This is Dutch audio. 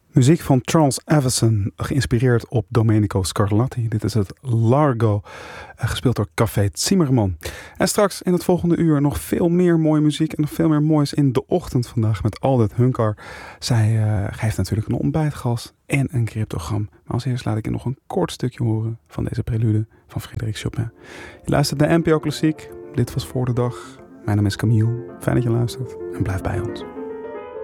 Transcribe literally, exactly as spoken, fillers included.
Muziek van Charles Avison, geïnspireerd op Domenico Scarlatti. Dit is het Largo, gespeeld door Café Zimmerman. En straks in het volgende uur nog veel meer mooie muziek en nog veel meer moois in de ochtend vandaag met Aldert Hunkar. Zij uh, geeft natuurlijk een ontbijtgas en een cryptogram. Maar als eerst laat ik je nog een kort stukje horen van deze prelude van Frédéric Chopin. Je luistert naar N P O Klassiek. Dit was Voor de Dag. Mijn naam is Camille. Fijn dat je luistert en blijf bij ons.